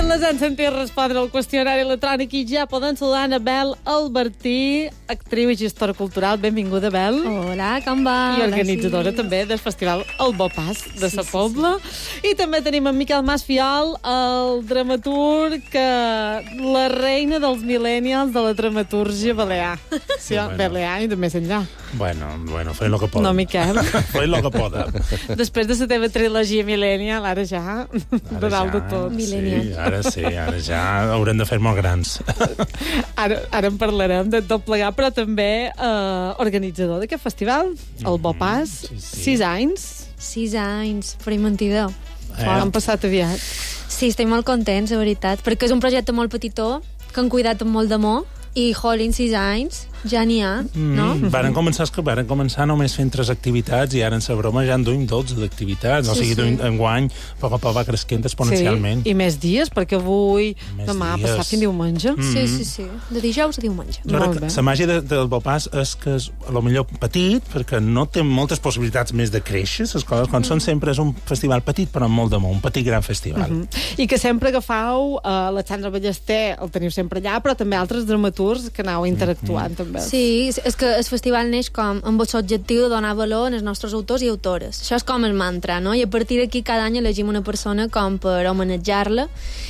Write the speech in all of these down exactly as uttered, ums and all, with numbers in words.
les han sentit respondre al qüestionari electrònic i ja poden saludar Anabel Albertí, actriu i gestora cultural. Benvinguda, Abel. Hola, com va? I organitzadora sí. també del festival El Bo Pas de sí, Sa sí, Pobla. Sí. I també tenim en Miquel Masfiol, el dramaturg, que la reina dels millennials de la dramatúrgia balear. Sí, bueno. Balear i de més enllà. Bueno, bueno, fent el que podem. No, Miquel. Fent el que podem. Després de la teva trilogia millennial, ara ja, de dalt de tot. Millennial. Sí, ara sí, ara ja haurem de fer molt grans. Ara, ara en parlarem de tot plegar, però també eh, organitzador d'aquest festival, el Bo Pas, sí, sí. sis anys. Sis anys, per mentidor. Eh? Han passat aviat. Sí, estem molt contents, de veritat, perquè és un projecte molt petitó, que han cuidat amb molt d'amor, i, jolín, sis anys, ja n'hi ha, no? Mm, varen començar, que varen començar només fent tres activitats i ara en sa broma ja en duim dotze d'activitats. Sí, o sigui, sí. enguany a poc a poc va creixent exponencialment. Sí, i més dies, perquè avui, Més demà, dies. passat fins diumenge. Mm. Sí, sí, sí. De dijous a diumenge. Molt bé. La màgia de, del Bo Pas és que és a lo millor petit, perquè no té moltes possibilitats més de créixer, les coses, quan mm. són sempre és un festival petit, però amb molt d'amor, un petit gran festival. Mm -hmm. I que sempre agafau uh, Alexandre Ballester, el teniu sempre allà, però també altres dramaturgs que anau interactuant, mm -hmm. també. Sí, és que el festival neix com amb l'objectiu de donar valor als nostres autors i autores. Això és com el mantra, no? I a partir d'aquí cada any elegim una persona com per homenatjar-la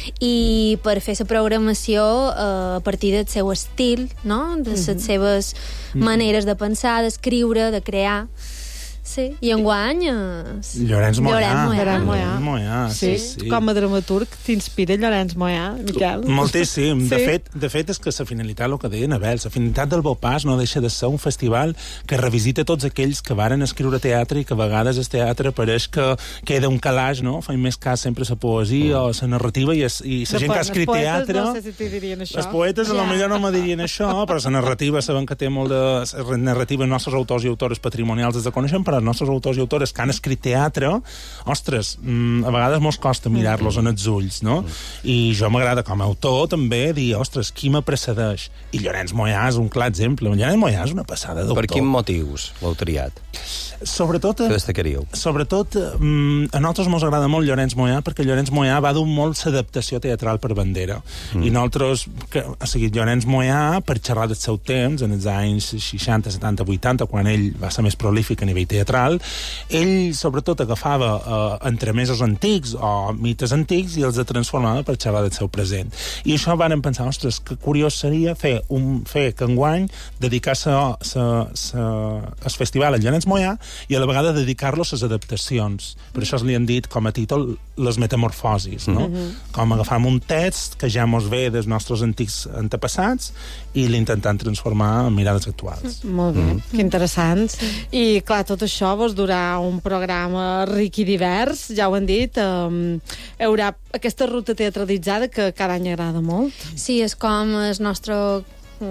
i per fer la programació uh, a partir del seu estil, no? De les mm -hmm. seves maneres de pensar, d'escriure, de crear. Sí, i enguany... És... Llorenç Moyà. Llorenç Moyà. Llorenç Moyà, sí, Sí, sí. com a dramaturg t'inspira Llorenç Moyà, Miquel? Moltíssim. Sí. De fet, de fet, és que la finalitat, el que deia Anabel, la finalitat del Bo Pas no deixa de ser un festival que revisita tots aquells que varen escriure teatre i que a vegades el teatre pareix que queda un calaix, no? Fa més cas sempre la poesia o la narrativa i, es, i la gent que ha escrit teatre... No sé si t'hi dirien això. Els poetes Ja. a lo millor no me dirien això, però la narrativa sabem que té molt de... La narrativa, els nostres autors i autores patrimonials els de coneixen, però els nostres autors i autores que han escrit teatre, ostres, mm, a vegades mos costa mirar-los en els ulls, no? I jo m'agrada com a autor també dir, ostres, qui me precedeix? I Llorenç Moyà és un clar exemple. Llorenç Moyà és una passada d'autor. Per quins motius l'heu triat? Sobretot... Què destacaríeu? Sobretot, mm, a nosaltres mos agrada molt Llorenç Moyà perquè Llorenç Moyà va dur molt l'adaptació teatral per bandera. Mm. I nosaltres, que, o sigui, Llorenç Moyà, per xerrar del seu temps, en els anys seixanta, setanta, vuitanta, quan ell va ser més prolífic a nivell teatral, ell, sobretot, agafava eh, entremesos antics o mites antics i els de transformava per xerrar del seu present. I això vàrem pensar, ostres, que curiós seria fer, un, fer que enguany dedicar sa, sa, sa, el festival a Llorenç Moyà i a la vegada dedicar-los a les adaptacions. Per això li han dit com a títol les metamorfosis, no? Mm-hmm. Com agafam un text que ja mos ve dels nostres antics antepassats i l'intentant transformar en mirades actuals. Molt bé, mm-hmm. Que interessant. I, clar, tot això vos durà un programa ric i divers, ja ho han dit. Um, hi haurà aquesta ruta teatralitzada que cada any agrada molt. Sí, és com el nostre...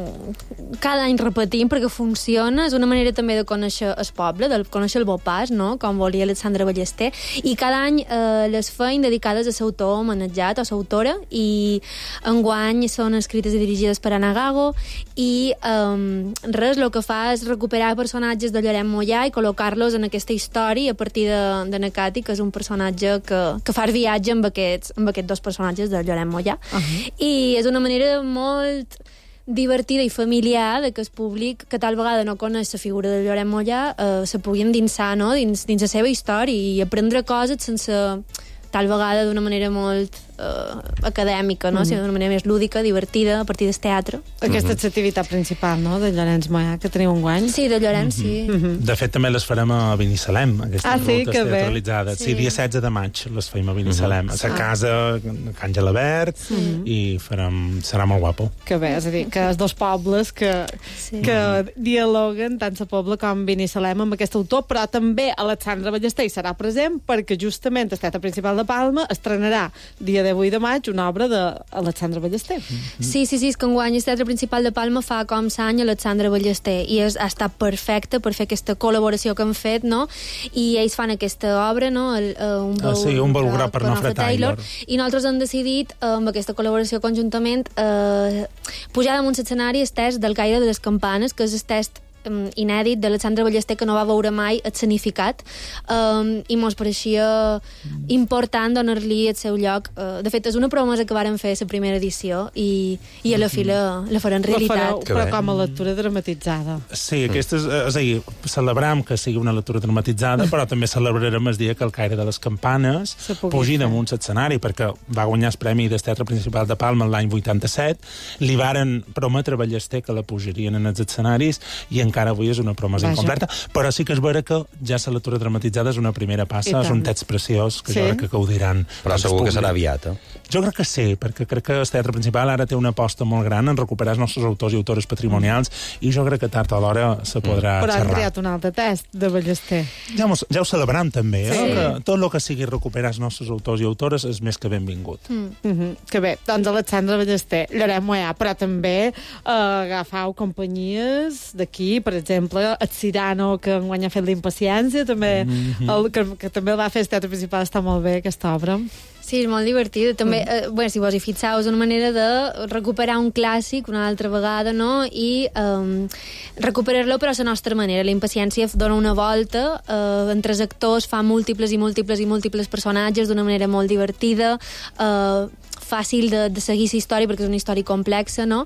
cada any repetim perquè funciona, és una manera també de conèixer el poble, de conèixer el Bo Pas, no? Com volia Alexandre Ballester, i cada any eh, les feien dedicades a l'autor homenatjat o l'autora, i enguany són escrites i dirigides per Anna Gago, i eh, res, el que fa és recuperar personatges de Llorenç Moyà i col·locar-los en aquesta història a partir de, de Nakati, que és un personatge que, que fa el viatge amb aquests, amb aquests dos personatges de Llorenç Moyà. Uh -huh. I és una manera molt divertida i familiar de que el públic que tal vegada no coneix la figura de Llorenç Moyà eh, se pugui endinsar, no? dins, dins la seva història i aprendre coses sense tal vegada d'una manera molt eh, acadèmica, no? Mm. Sinó d'una manera més lúdica, divertida, a partir del teatre. Aquesta és l'activitat principal, no?, de Llorenç Moyà, que teniu enguany. Sí, de Llorenç, mm -hmm. sí. Mm -hmm. De fet, també les farem a Binissalem, aquestes ah, sí, rutes teatralitzades. Sí. sí, dia setze de maig les feim a Binissalem, mm -hmm. a la casa, a Can Gelabert, mm -hmm. i farem, serà molt guapo. Que bé, és a dir, que els dos pobles que, sí. que dialoguen, tant la Pobla com Binissalem, amb aquest autor, però també Alexandre Ballester hi serà present, perquè justament el Teatre Principal de Palma estrenarà dia divuit de maig una obra d'Alexandre Ballester. Mm -hmm. Sí, sí, sí, és que enguany el Teatre Principal de Palma fa com l'any Alexandre Ballester i és, ha estat perfecte per fer aquesta col·laboració que han fet, no? I ells fan aquesta obra, no? El, uh, un ah, sí, un bolograf per Nofre Taylor. I nosaltres hem decidit, uh, amb aquesta col·laboració conjuntament, uh, pujar damunt l'escenari el test del Caire de les Campanes, que és el test um, inèdit d'Alexandre Ballester que no va veure mai el significat, um, i mos pareixia important donar-li el seu lloc. Uh, de fet, és una promesa que varen fer a la primera edició i, i a la fi la, la farem realitat. La fareu, però com a lectura dramatitzada. Sí, aquesta és, és a dir, celebram que sigui una lectura dramatitzada, però també celebrarem el dia que el Caire de les Campanes pugi damunt l'escenari, perquè va guanyar el Premi del Teatre Principal de Palma l'any vuitanta-set, li varen prometre a Ballester que la pujarien en els escenaris i encara avui és una promesa Vaja. incompleta, però sí que és vera que ja la lectura dramatitzada és una primera passa, és un text preciós que sí. jo crec que gaudiran. Però segur que serà aviat, eh? Jo crec que sí, perquè crec que el Teatre Principal ara té una aposta molt gran en recuperar els nostres autors i autores patrimonials mm. i jo crec que tard o d'hora se podrà mm. Però xerrar. han creat un altre test de Ballester. Ja, ja ho celebram també, sí. eh? Que tot el que sigui recuperar els nostres autors i autores és més que benvingut. Mm. Mm-hmm. Que bé, doncs Alexandre Ballester, Lloret Moyà, però també eh, agafau companyies d'aquí, per exemple, el Cirano, que enguany ha fet l'Impaciència, també, mm-hmm. el, que, que també el va fer el Teatre Principal, està molt bé, aquesta obra. Sí, és molt divertit. També, mm. eh, bueno, si vos hi fixeu, és una manera de recuperar un clàssic una altra vegada, no? I um, recuperar-lo però a la nostra manera. La Impaciència dona una volta, eh, entre els actors fa múltiples i múltiples i múltiples personatges d'una manera molt divertida, eh, fàcil de, de seguir la història perquè és una història complexa, no?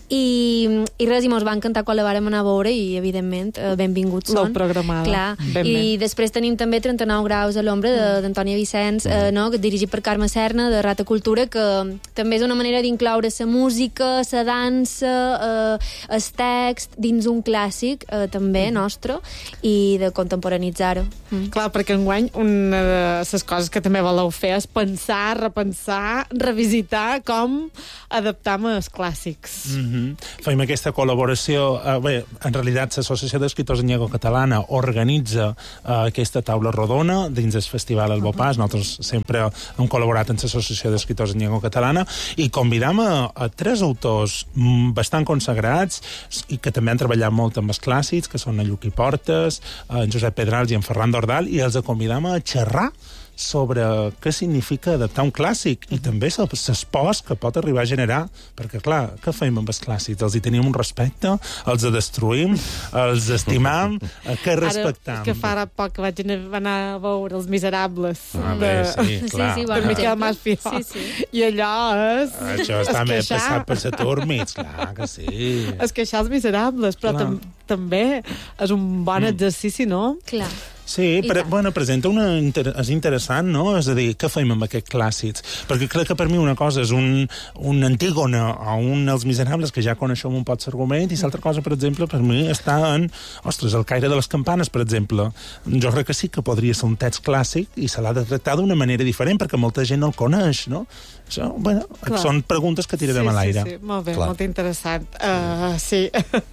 I, i res, i mos va encantar quan la vàrem anar a veure i, evidentment, eh, benvinguts són. L'heu programada. Clar. Ben I bé. després tenim també trenta-nou graus a l'ombra d'Antònia Vicenç, eh, no? dirigit per Carme Serna, de Rata Cultura, que també és una manera d'incloure la música, la dansa, eh, el text, dins un clàssic, eh, també, nostre, i de contemporanitzar-ho. Mm. Clar, perquè enguany una de les coses que també voleu fer és pensar, repensar, revisitar com adaptam els clàssics. Mm-hmm. Fem aquesta col·laboració. Eh, bé, en realitat, l'Associació d'Escriptors en Llengua Catalana organitza eh, aquesta taula rodona dins del Festival El Bopàs. Uh-huh. Nosaltres sempre hem col·laborat amb l'Associació d'Escriptors en Llengua Catalana i convidam a, a tres autors bastant consagrats i que també han treballat molt amb els clàssics, que són en Lluqui Portes, en Josep Pedrals i en Ferran Dordal, i els convidam a xerrar sobre què significa adaptar un clàssic i també l'espòs que pot arribar a generar, perquè clar, què fem amb els clàssics? Els hi tenim un respecte? Els destruïm? Els estimam? Què respectam? Ara, que fa poc que vaig anar a veure Els Miserables ah, de, bé, sí, clar. Sí, sí, de Miquel Masfiol, sí, sí. i allò és això està més queixar... passat per Satúrmits, clar que sí. És queixar Els Miserables, però tam també és un bon Mm. exercici, no? Clar. Sí, però, bueno, presenta una... Inter és interessant, no? És a dir, què fem amb aquests clàssics? Perquè crec que per mi una cosa és un, un Antígona o un Els Miserables, que ja coneixem un poc l'argument, i l'altra cosa, per exemple, per mi està en... Ostres, El Caire de les Campanes, per exemple. Jo crec que sí que podria ser un text clàssic i se l'ha de tractar d'una manera diferent, perquè molta gent no el coneix, no? Això, bueno, Clar. són preguntes que tirarem sí, a l'aire. Sí, sí, molt bé, Clar. molt interessant. Uh, sí.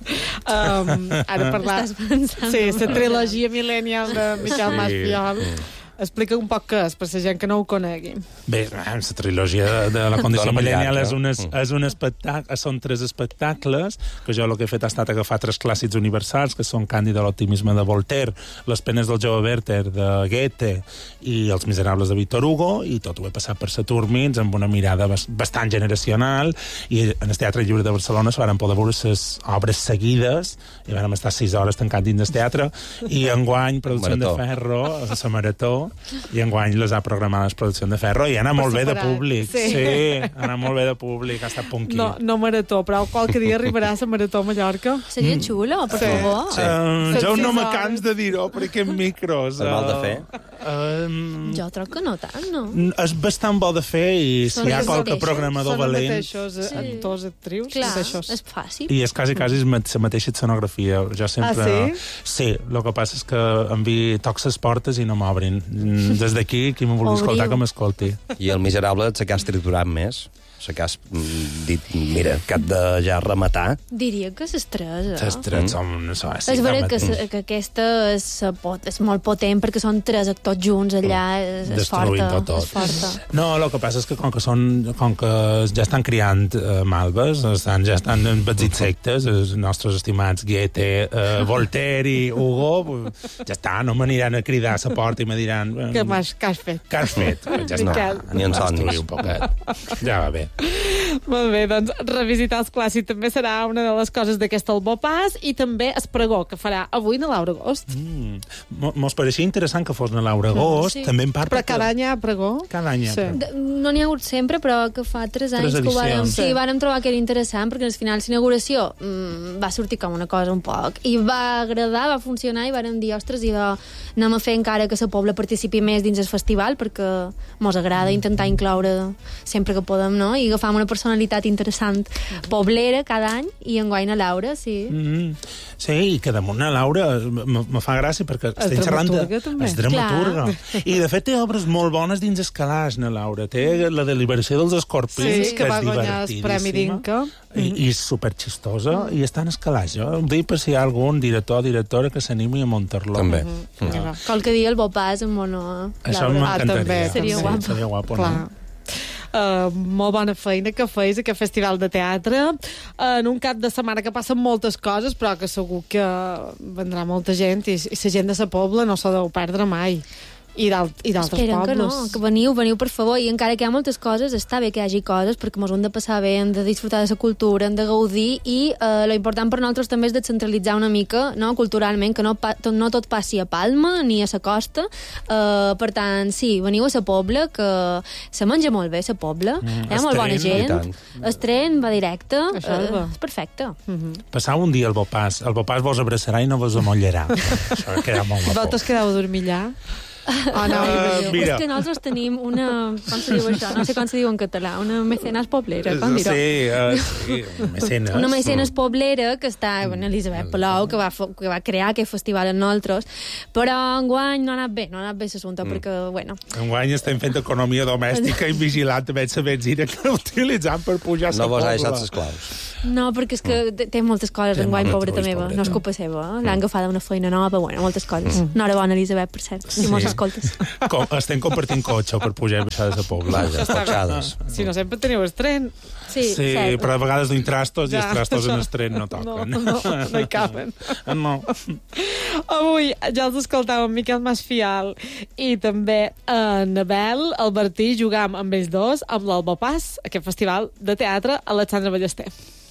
um, ara parlar... Estàs pensant? Sí, la trilogia millennial de Miquel Sí. Masfiol. Explica un poc què és, per la gent que no ho conegui. Bé, la trilogia de, de la condició Dona millennial llarga. és un, es, és un espectacle, són tres espectacles, que jo el que he fet ha estat agafar tres clàssics universals, que són Càndida, l'optimisme de Voltaire, Les penes del jove Werther de Goethe i Els miserables de Victor Hugo, i tot ho he passat per Satúrmits amb una mirada bastant generacional, i en el Teatre Lliure de Barcelona se van poder veure les obres seguides, i vam estar sis hores tancats dins del teatre, i enguany Producció de Ferro, la Marató, i enguany les ha programades Producció de Ferro, i ha anat molt bé de públic. Sí. sí, ha anat molt bé de públic, ha estat punky. No, no marató, però qualque dia arribarà la Marató a Mallorca. Seria xulo, per Sí. favor. Sí. Uh, jo Set, no sis me hores. cans de dir-ho per aquests micros. És mal de fer? Uh, Jo troc que no tant, no? és bastant bo de fer, i si Són hi ha els qualque mateixos. programador Són els valent... mateixos Sí. actors, actrius, Clar, mateixos. és fàcil. I és quasi, quasi la mateixa escenografia. Jo sempre... Ah, sí? Sí, el que passa és que em vi tocs les portes i no m'obrin. Mm, Des d'aquí, qui me vulgui Obriu. escoltar, que m'escolti. I el miserable se que has triturat més? Se que has mm, dit, mira, cap de ja rematar? Diria que és tres, eh? Les tres són... No sé, sí, És veritat que, mateix. s- que aquesta és, eh, pot, és molt potent perquè són tres actors junts allà, és, és Destruint forta. tot, tot. És forta. No, el que passa és que com que, són, com que ja estan criant eh, malves, estan, ja estan en petits sectes, els nostres estimats Goethe, eh, Voltaire i Hugo, ja està, no m'aniran a cridar a la porta i me diran... Què m'has que has fet? Què has fet? Ja No, està, ni en somnis. Destruir un poquet. Ja va bé. Molt bé, doncs revisitar els clàssics també serà una de les coses d'aquest Albopàs i també es pregó que farà avui na Laura Agost. Mm. Mos pareixia interessant que fos na Laura Agost, Sí. també en part... Però perquè- cada any hi ha pregó? Cada any hi ha Sí. pregó. De- No n'hi ha hagut sempre, però que fa tres anys Tres que ho vàrem, edicions. sí, Sí. vàrem trobar que era interessant, perquè al final l'inauguració mm, va sortir com una cosa un poc, i va agradar, va funcionar, i vàrem dir, ostres, i de, anem a fer encara que la Pobla participi més dins el festival, perquè mos agrada intentar incloure sempre que podem, no? I agafam una personalitat interessant poblera cada any, i enguany a Laura, sí. Mm -hmm. Sí, i que damunt a Laura me, me fa gràcia perquè estem xerrant de... dramaturga, també. És dramaturga. I, de fet, té obres molt bones dins el calaix, na Laura. Té la deliberació dels escorpins, Sí, que va és guanyar el Premi divertidíssima. Dinka. I, i és superxistosa, i està en el calaix. Jo em dic per si hi ha algun director o directora que s'animi a muntar-lo. També. Mm. Qualque dia el Bopàs en mono... Això Laura. m'encantaria. també, Seria sí, guapo. Seria guapo, Clar. no? Uh, molt bona feina que feis aquest festival de teatre uh, en un cap de setmana que passen moltes coses, però que segur que vendrà molta gent i, i la gent de la Pobla no s'ho deu perdre mai, i d'altres Esperen que no, pobles. que veniu, veniu per favor, i encara que hi ha moltes coses, està bé que hi hagi coses, perquè mos ho hem de passar bé, hem de disfrutar de la cultura, hem de gaudir, i eh, lo important per nosaltres també és descentralitzar una mica, no?, culturalment, que no, pa, tot, no tot passi a Palma ni a la costa, eh, per tant, sí, veniu a la Pobla, que se menja molt bé, la Pobla, Mm, hi ha molt bona es tren, i gent, tant. el tren va directe, Això és eh, bo. és perfecte. Passau un dia al Bopàs. El Bopàs vos abraçarà i no vos amollarà. Això queda molt guapo. Vosaltres quedeu a dormir allà? Oh, no, Uh, mira. És que nosaltres tenim una... Com se diu això? No sé com se diu en català. Una mecenas poblera, com dir-ho? Sí, uh, sí, mecenes. Una mecenes poblera que està, bueno, Elisabet Palou, que va, fo- que va crear aquest festival en nosaltres, però enguany no ha anat bé, no ha anat bé l'assumpte, mm. perquè, bueno... Enguany estem fent economia domèstica i vigilant també la benzina que utilitzant per pujar No la vos ha Pobla. deixat les claus. No, perquè és que té- té moltes coses Té enguany, moltes pobreta coses, meva, pobreta. no és culpa seva, eh? L'han agafada una feina nova, bueno, moltes coses. Enhorabona, Elisabet, per cert, si mos Sí. escoltes. Com, estem compartint cotxe per pujar i baixar de la Pobla. Vaja, cotxades. Si no, sempre teniu el tren. Sí, Sí, cert. però a vegades duim trastos i Ja, els trastos en això- el tren no No, toquen. no, no hi caben. No. Avui ja els escoltàvem Miquel Masfial i també en Abel Albertí jugam amb ells dos amb l'Albopàs, aquest festival de teatre Alexandre Ballester.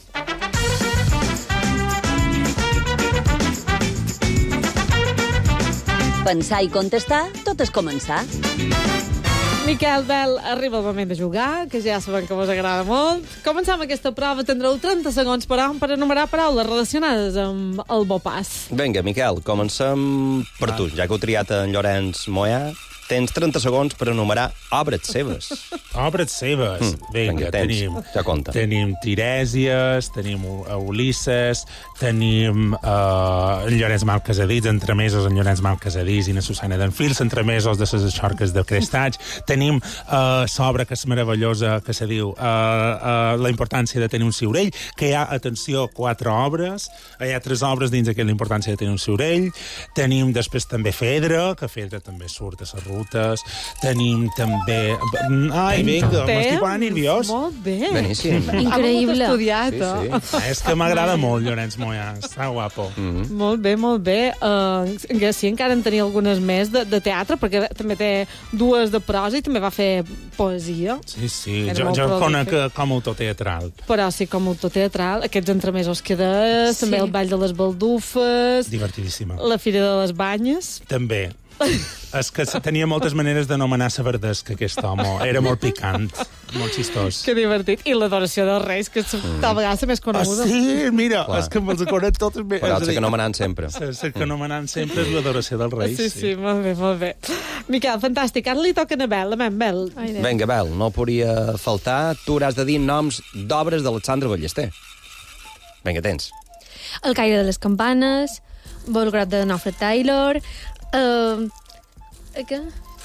Pensar i contestar, tot és començar. Miquel, Bel, arriba el moment de jugar, que ja sabem que vos agrada molt. Començam aquesta prova, tindreu trenta segons per, per enumerar paraules relacionades amb el Bopàs. Vinga, Miquel, comencem per tu. Ja que heu triat en Llorenç Moyà, tens trenta segons per enumerar obres seves. Obres seves. Mm, Vinga, vinga, tens. tenim... Ja compta. Tenim Tirèsies, tenim U- Ulisses, tenim uh, en Llorenç Malcasadís, entremesos en Llorenç Malcasadís i na Susana d'Enfils, entremesos de les Aixorques de Crestats. Tenim uh, l'obra que és meravellosa, que se diu uh, uh, La importància de tenir un ciurell, que hi ha, atenció, quatre obres. Hi ha tres obres dins d'aquesta La importància de tenir un ciurell. Tenim després també Fedra, que Fedra també surt a les rutes. Tenim també... Ai, vinga, m'estic posant nerviós. Molt bé. Beníssim. Increïble. Ha estudiat, Sí, sí. eh? És que m'agrada molt Llorenç Moyà, està guapo. Mm. Molt bé, molt bé. Uh, que sí, encara en tenia algunes més de, de teatre, perquè també té dues de prosa i també va fer poesia. Sí, sí, Era jo, molt jo prolífic. conec eh, com a autor teatral. Però sí, com a autor teatral, aquests entremesos que des, Sí. també el Ball de les Baldufes, Divertidíssima. la Fira de les Banyes. També. És que tenia moltes maneres d'anomenar sa verdesca, aquest home. Era molt picant, molt xistós. Que divertit. I l'adoració dels Reis, que és tal vegada la més Ah, coneguda. sí, mira, Clar. és que me'ls conec totes bé. Però És a sé dir, que no m'anant sempre. la- la que anomenant sempre és l'adoració dels Reis. Sí, sí, molt bé, molt bé. Miquel, fantàstic. Ara li toca a Bel, la mem, Bel. Ai, Déu. Vinga, Bel, no podria faltar. Tu hauràs de dir noms d'obres d'Alexandre Ballester. Vinga, tens. El caire de les campanes, Volgrot de Nofre Taylor... Uh, què?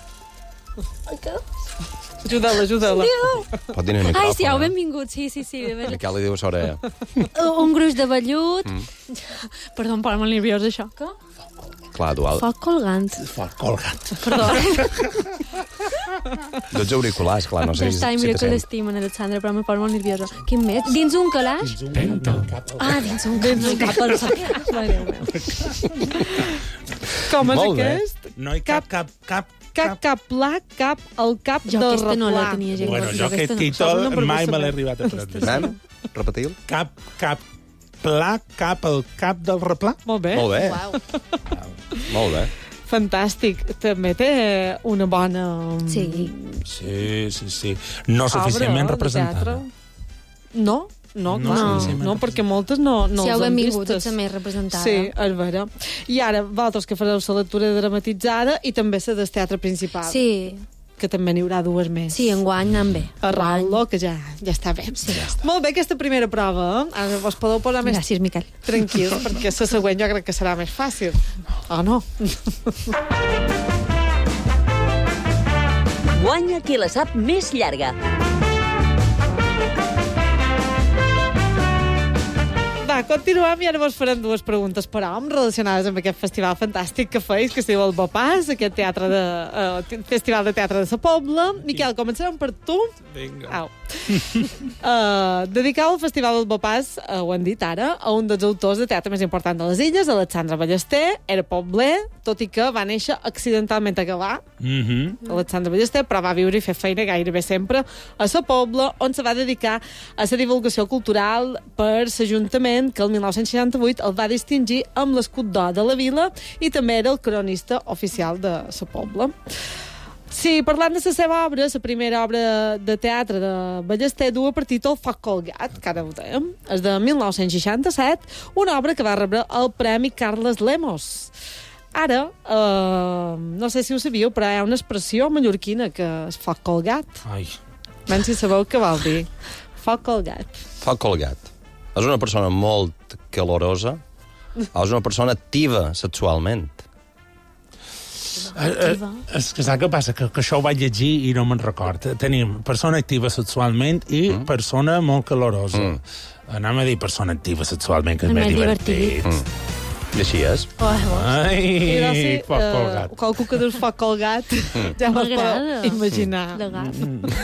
Què? Ajuda'la, ajuda'la. Pot dir en el Ai, micròfon. sí, au, eh? benvingut, sí, sí, sí. De veritat. Miquel li diu a l'orella. Uh, un gruix de vellut... Mm. Perdó, em posa molt nerviós, això. Què? Clar, dual. Foc colgant. Fort colgat. Perdó. Dos auriculars, clar, no sé Ja està, i si mira te que sent. l'estimen, Alexandra, però me posa molt nerviosa. Quin més? Dins un calaix? Ah, dins un calaix. Cap al sac. Mare meva. Com és Molt bé. aquest? No hi cap, cap, cap Cap, cap, pla, cap, el cap Jo del aquesta no la replà. tenia gens. Bueno, jo aquest Això és títol una per mai saber. me l'he arribat a prendre. Anem? Repetiu? Cap, cap, pla, cap, el cap del replà? Molt bé. Molt bé, Uau. molt bé. Fantàstic. També té una bona... Sí. Sí, sí, sí. No obra suficientment de representada. teatre. No, no, No clar, suficientment no, perquè moltes no, no Si els heu han benvingut, vistes. ets més representada. Sí, és vera. I ara, vosaltres que fareu la lectura dramatitzada i també la del teatre principal. Sí, Que també n'hi haurà dues més. sí, enguany anem bé. A Raül, que ja, ja està bé. Sí, ja està. Molt bé, aquesta primera prova. Eh? Ara vos podeu posar més Gràcies, Miquel. tranquils, perquè la següent jo crec que serà més fàcil. O no? Guanya qui la sap més llarga. Va, continuem i ara vos farem dues preguntes per hom relacionades amb aquest festival fantàstic que feis, que es diu el Bopàs, aquest teatre de, uh, festival de teatre de sa Pobla. Miquel, començarem per tu. Vinga. Au. Uh, dedicar el Festival del Bopàs, uh, ho han dit ara, a un dels autors de teatre més important de les illes, Alexandre Ballester. Era pobler, tot i que va néixer accidentalment a Gavà, Mhm. Alexandre Ballester, però va viure i fer feina gairebé sempre a sa Pobla, on se va dedicar a la divulgació cultural per l'Ajuntament, que el mil nou-cents seixanta-vuit el va distingir amb l'escut d'or de la vila i també era el cronista oficial de sa Pobla. Sí, parlant de la seva obra, la primera obra de teatre de Ballester du per títol Foc colgat, que ara ho dèiem, és de mil nou-cents seixanta-set, una obra que va rebre el Premi Carles Lemos. Ara, eh, no sé si ho sabíeu, però hi ha una expressió mallorquina que és foc colgat. Ai. Ben si sabeu què vol dir. Foc colgat. Foc colgat. És una persona molt calorosa o és una persona activa sexualment? Eh, eh, és que saps què passa? Que, que això ho vaig llegir i no me'n record. Tenim persona activa sexualment i mm. persona molt calorosa. Mm. Anem a dir persona activa sexualment, que és És més més divertit. divertit. Mm. I així és. Oh, I va Ai, ser, foc eh, colgat. qualcú que dius foc colgat, ja vos M'agrada. podeu imaginar. de gat.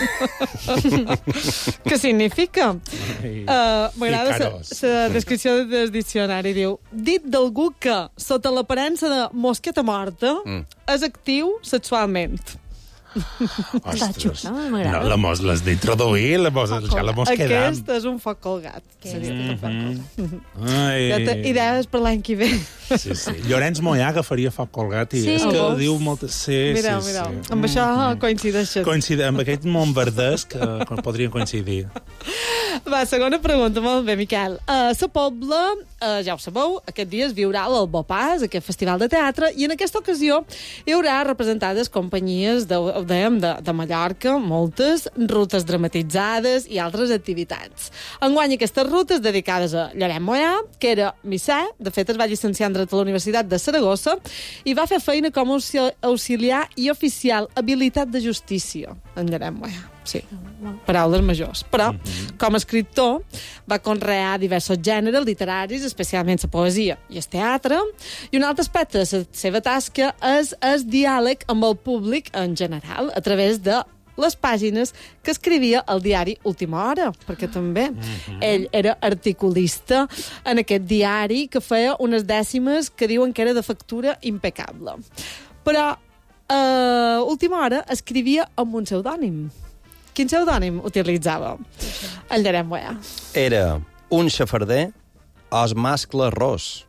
Què significa? Ai. Uh, M'agrada Picarós. la descripció del diccionari. Diu, dit d'algú que, sota l'aparença de mosqueta morta, Mm. és actiu sexualment. Està xulo, m'agrada. No, la mos l'has d'introduir, la mos, ja la mos quedam. Aquest és un foc colgat. Seria Mm. aquest foc colgat. Ai. Ja té idees per l'any que ve. Sí, sí. Llorenç Moyà agafaria foc colgat i Sí. és que Oh. diu molt... Sí, Mireu, sí, mireu. sí. Amb això coincideixen. Coincide, amb aquest món verdès que, que podrien coincidir. Va, segona pregunta, molt bé, Miquel. A la Pobla, uh, ja ho sabeu, aquest dia es viurà l'Albopàs, aquest festival de teatre, i en aquesta ocasió hi haurà representades companyies de, ho dèiem, de, de Mallorca, moltes, rutes dramatitzades i altres activitats. Enguany aquestes rutes dedicades a Llorenç Moyà, que era missè, de fet es va llicenciar en dret a la Universitat de Saragossa, i va fer feina com a auxil- auxiliar i oficial habilitat de justícia en Llorenç Moyà. Sí, paraules majors. Però, com a escriptor, va conrear diversos gèneres literaris, especialment la poesia i el teatre, i un altre aspecte de la seva tasca és el diàleg amb el públic en general, a través de les pàgines que escrivia al diari Última Hora, perquè també ell era articulista en aquest diari que feia unes dècimes que diuen que era de factura impecable. Però a Última Hora escrivia amb un pseudònim. Quin pseudònim utilitzava? El Llorenç Moyà. Era un xafarder o el mascle ros?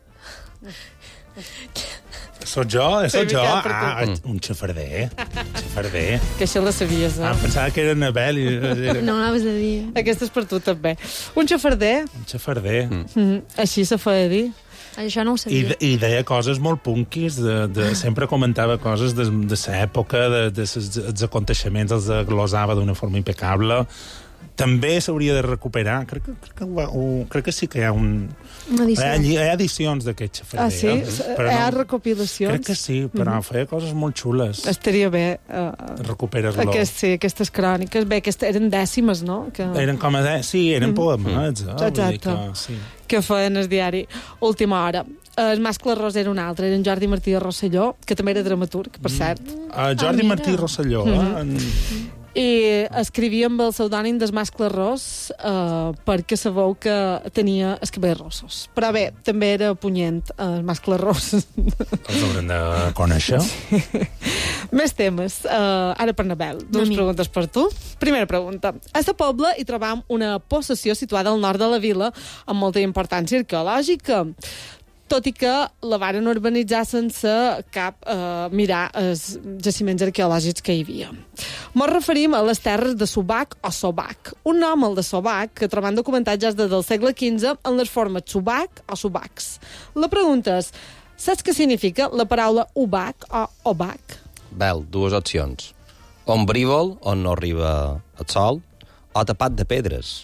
Soc jo? Soc Sí, jo? Miquel, per Ah, un xafarder. Un xafarder. Que això la sabies, eh? Ah, pensava que era Anabel i era No anaves a dir. Aquesta és per tu, també. Un xafarder, un xafarder. mm, així se feia dir. Això no ho I, sabia. de- I deia coses molt punkis, de, de, sempre comentava coses de, de l'època, de, de ses, els aconteixements, els glosava d'una forma impecable. També s'hauria de recuperar, crec que, crec, que, ho, ho, crec que sí que hi ha un... Una Hi edició. ha, hi ha edicions d'aquest xafarder. Ah, sí? eh? Però Hi ha no, recopilacions? crec que sí, però mm-hmm. feia coses molt xules. Estaria bé. Uh, Recuperes-lo. aquest, sí, aquestes cròniques. Bé, aquestes eren dècimes, no? Que, Eren com a... de- Sí, eren poemats. Eh? Vull dir Exacte. que, sí. que feien el diari Última Hora. El mascle ros era un altre, era en Jordi Martí de Rosselló, que també era dramaturg, per cert. Uh, Jordi Ah, mira. Martí Rosselló, eh? En... i escrivia amb el pseudònim del mascle ros eh, perquè sabeu que tenia els cabells rossos. Però bé, també era punyent el mascle ros. Els haurem de conèixer. Més temes. Uh, ara per Nabel, dues preguntes per tu. Primera pregunta. A la Pobla hi trobam una possessió situada al nord de la vila amb molta importància arqueològica, tot i que la varen urbanitzar sense cap eh, mirar els jaciments arqueològics que hi havia. Ens referim a les terres de Subac o Sobac, un nom, el de Sobac, que trobam documentat ja des del segle quinze en les formes Subac o Subacs. La pregunta és, saps què significa la paraula Ubac o Obac? Vel, dues opcions. Ombrívol, on no arriba el sol, o tapat de pedres.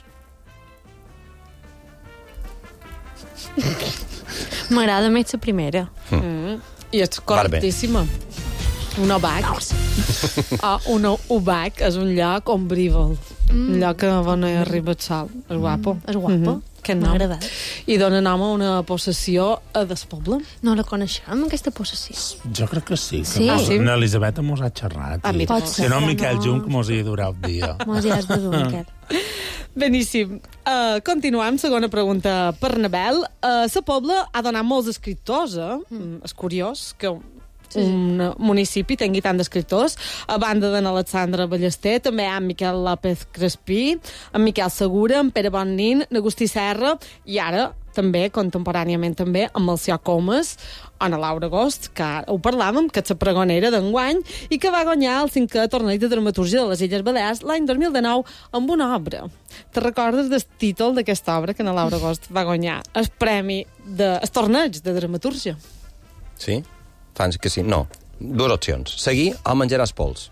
M'agrada més la primera. Mm. I és correctíssima. Un obac. O un ubac és un lloc ombrívol. Mm. Un lloc on no hi arriba el sol. És guapo. Mm. És guapo. Mm-hmm. M'ha agradat. I dona nom a una possessió a Despoble. No la coneixem, aquesta possessió? Jo crec que sí. Que Sí? mos, Ah, sí? una Elisabeta mos ha xerrat. A mi I, pot si ser, no, però Miquel no. Junc mos hi durà un dia. Mos hi has de dur, Miquel. Beníssim. Uh, continuem, segona pregunta per Nabel. Uh, la Pobla ha donat molts escriptors, eh? Mm. És curiós que sí, un sí. municipi tingui tant d'escriptors. A banda d'en Alexandre Ballester, també hi ha en Miquel López Crespí, en Miquel Segura, en Pere Bonnin, en Agustí Serra, i ara també, contemporàniament també, amb el Sió Comas, o en Laura Agost, que ho parlàvem, que és la pregonera d'enguany, i que va guanyar el cinquè torneig de dramatúrgia de les Illes Balears l'any dos mil dinou amb una obra. Te recordes del títol d'aquesta obra que en Laura Agost va guanyar? El premi de... el torneig de dramatúrgia. Sí? Fans que sí. No. Dues opcions. Seguir o menjaràs pols.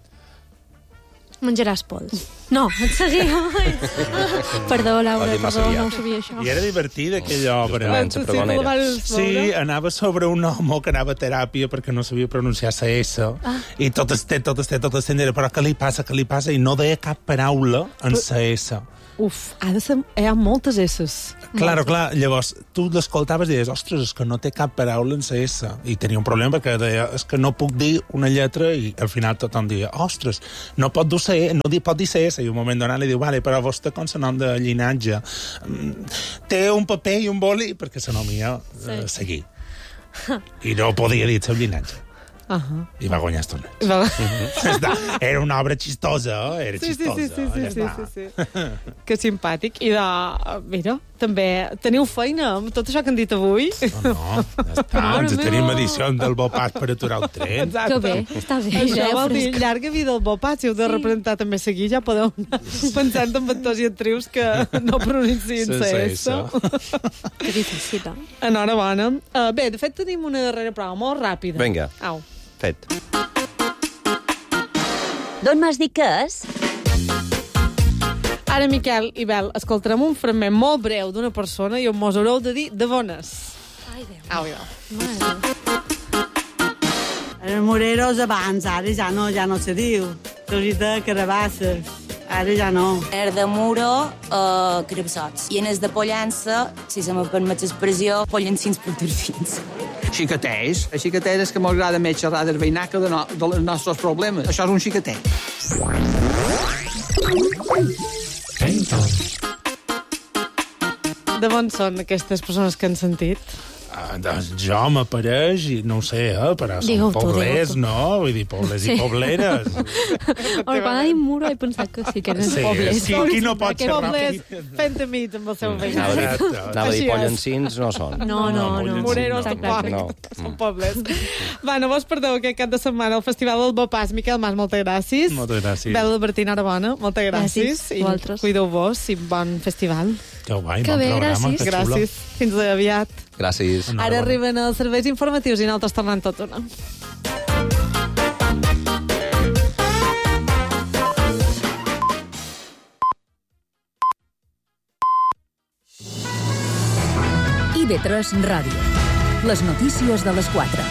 Menjaràs pols. No, et seguia. Perdó, Laura, Ho ha dit massa perdó, aviat. no ho sabia, això. I era divertida aquella obra. Justament, la pregonera. Sí, anava sobre un home que anava a teràpia perquè no sabia pronunciar la S. Ah. I tot esté, tot esté, tot esté, però què li passa, què li passa? I no deia cap paraula en la S. Uf, ha de ser... hi ha moltes esses. Claro, clar, llavors tu l'escoltaves i deies, ostres, és que no té cap paraula en la S. I tenia un problema perquè deia, és que no puc dir una lletra, i al final tothom deia, ostres, no pot dir C, no di- pot dir C S. I un moment donat li diu, vale, però vostè consonant de llinatge té un paper i un boli, perquè se nomia eh, seguir. I no podia dir el seu llinatge. Uh -huh. I va guanyar el torneig. Va... Era una obra xistosa, era Sí, sí, xistosa. sí, sí, sí, ja sí, està. sí, sí. Que simpàtic. I de... Mira, també teniu feina amb tot això que han dit avui. No, no, ja està. Mare Ens meva. tenim edicions del Bopat per aturar el tren. Exacte. Que bé, està bé. Això ja, vol dir fresca. llarga vida al Bopat. Si heu de representar també seguir, ja podeu anar pensant en actors i actrius que no pronunciïn Sense la S. S. Que difícil, eh? Enhorabona. Uh, bé, de fet, tenim una darrera prova molt ràpida. Vinga. Au. Fet. D'on m'has dit que és? Ara, Miquel i Bel, escoltarem un fragment molt breu d'una persona i on mos haureu de dir de on és. Ai, Déu. Au, ja. Mare Déu. Els moreros abans, ara ja no, ja no se diu. Cosita carabasses, ara ja no. Er de muro, uh, carabassots. I en els de pollança, si se me permet l'expressió, pollancins portorfins. Xicaters. A xicaters que m'agrada més xerrar del veïnacle de no, dels nostres problemes. Això és un xicater. De on són aquestes persones que han sentit? Ah, doncs jo m'apareix i no ho sé, eh, però són Digue-ho tu, poblers, digue-ho tu. no? Vull dir, poblers Sí. i pobleres. Home, quan ha dit muro he pensat que sí, que eren Sí, pobles. qui, qui no pot Aquests xerrar? pobles fent amics amb el seu veí. Anava a dir, Exacte. anava a dir Així és. pollancins, no són. No, no, no. no, Moreros Està clar tampoc, que no. són pobles. Va, no vos perdeu aquest cap de setmana al Festival del Bopàs. Miquel Mas, moltes gràcies. Moltes gràcies. Bel Albertina Arabona, moltes gràcies. Gràcies, vosaltres. I cuideu-vos i bon festival. Que guai, Que bon bé, programa, gràcies. que xulo. Gràcies. Fins aviat. Gràcies. Ara arriben els serveis informatius i nosaltres tornem tot una. I V tres Ràdio. Les notícies de les quatre.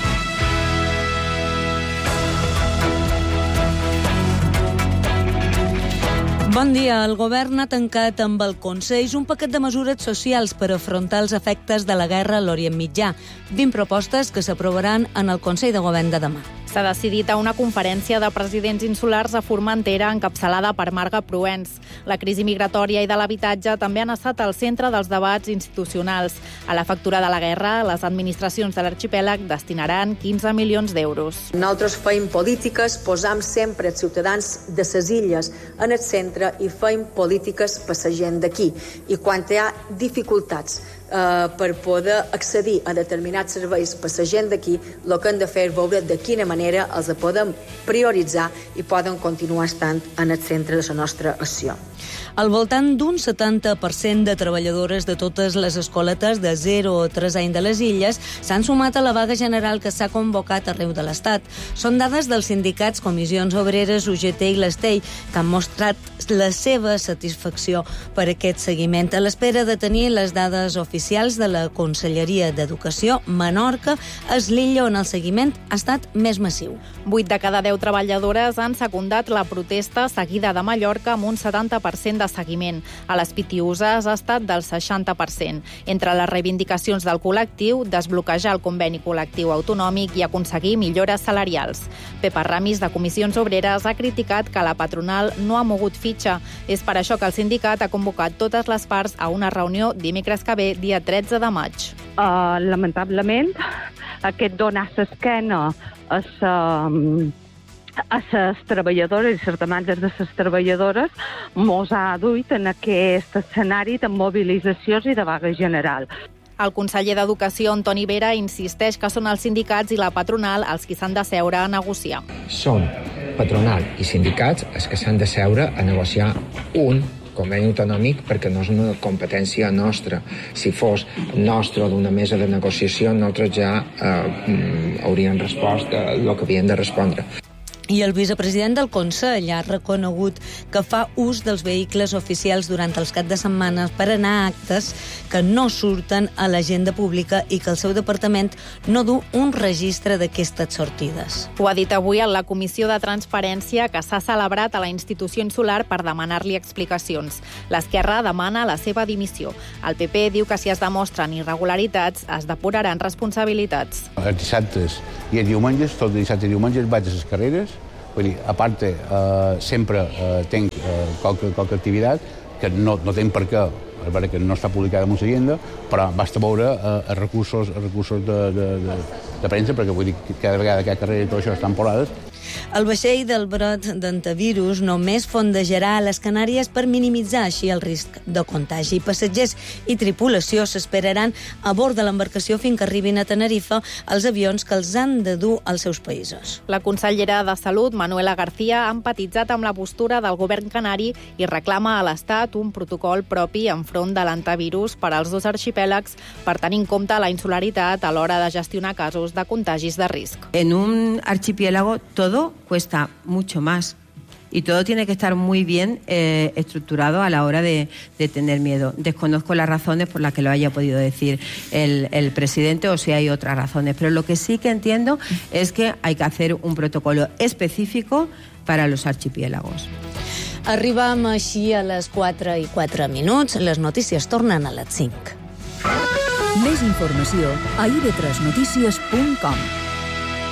Bon dia. El govern ha tancat amb el Consell un paquet de mesures socials per afrontar els efectes de la guerra a l'Orient Mitjà. vint propostes que s'aprovaran en el Consell de Govern de demà. S'ha decidit a una conferència de presidents insulars a Formentera encapçalada per Marga Proens. La crisi migratòria i de l'habitatge també han estat al centre dels debats institucionals. A la factura de la guerra, les administracions de l'arxipèlag destinaran quinze milions d'euros. Nosaltres feim polítiques, posam sempre els ciutadans de les illes en el centre i feim polítiques per la gent d'aquí. I quan hi ha dificultats eh, per poder accedir a determinats serveis per la gent d'aquí, el que hem de fer és veure de quina manera els podem prioritzar i poden continuar estant en el centre de la nostra acció. Al voltant d'un setanta per cent de treballadores de totes les escoletes de zero a tres anys de les illes s'han sumat a la vaga general que s'ha convocat arreu de l'Estat. Són dades dels sindicats Comissions Obreres, U G T i l'Estei, que han mostrat la seva satisfacció per aquest seguiment. A l'espera de tenir les dades oficials de la Conselleria d'Educació, Menorca és l'illa on el seguiment ha estat més massiu. Vuit de cada deu treballadores han secundat la protesta seguida de Mallorca amb un setanta per cent de seguiment. A les Pitiüses ha estat del seixanta per cent. Entre les reivindicacions del col·lectiu, desbloquejar el conveni col·lectiu autonòmic i aconseguir millores salarials. Pepa Ramis, de Comissions Obreres, ha criticat que la patronal no ha mogut fitxa. És per això que el sindicat ha convocat totes les parts a una reunió dimecres que ve, dia tretze de maig. Uh, lamentablement, aquest donar l'esquena a la... a les treballadores i les demandes de les treballadores mos ha duit en aquest escenari de mobilitzacions i de vaga general. El conseller d'Educació, Antoni Vera, insisteix que són els sindicats i la patronal els qui s'han de seure a negociar. Són patronal i sindicats els que s'han de seure a negociar un conveni autonòmic, perquè no és una competència nostra. Si fos nostra d'una mesa de negociació, nosaltres ja eh, hauríem respost el que havien de respondre. I el vicepresident del Consell ha reconegut que fa ús dels vehicles oficials durant els caps de setmana per anar a actes que no surten a l'agenda pública i que el seu departament no du un registre d'aquestes sortides. Ho ha dit avui a la Comissió de Transparència que s'ha celebrat a la institució insular per demanar-li explicacions. L'esquerra demana la seva dimissió. El P P diu que si es demostren irregularitats es depuraran responsabilitats. Els dissabtes i els diumenges, tots els dissabtes i diumenges vaig a les carreres. Vull dir, a part, eh, sempre eh, tenc eh, qualque, qualque activitat que no, no tenc per què, és veritat que no està publicada en l'agenda, però basta veure eh, els recursos, els recursos de, de, de, de premsa, perquè vull dir que cada vegada que hi ha carrera i tot això estan polades. El vaixell del brot d'antivirus només fondejarà a les Canàries per minimitzar així el risc de contagi. Passatgers i tripulació s'esperaran a bord de l'embarcació fins que arribin a Tenerife els avions que els han de dur als seus països. La consellera de Salut, Manuela García, ha empatitzat amb la postura del govern canari i reclama a l'Estat un protocol propi enfront de l'antivirus per als dos arxipèlags per tenir en compte la insularitat a l'hora de gestionar casos de contagis de risc. En un archipiélago todo cuesta mucho más y todo tiene que estar muy bien eh, estructurado a la hora de, de tener miedo. Desconozco las razones por las que lo haya podido decir el, el presidente o si hay otras razones, pero lo que sí que entiendo es que hay que hacer un protocolo específico para los archipiélagos. Arribam així a les quatre i quatre minuts. Les notícies tornen a les cinc. Més informació a i ve tres notícies punt com.